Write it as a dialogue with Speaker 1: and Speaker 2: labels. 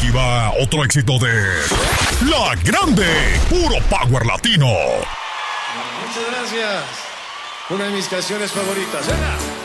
Speaker 1: Aquí va otro éxito de La Grande, puro power latino.
Speaker 2: Muchas gracias. Una de mis canciones favoritas. ¡Venga!